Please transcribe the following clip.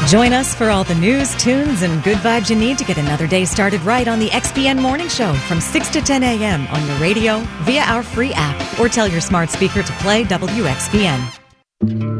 Join us for all the news, tunes, and good vibes you need to get another day started right on the XPN Morning Show from 6 to 10 a.m. on your radio, via our free app, or tell your smart speaker to play WXPN.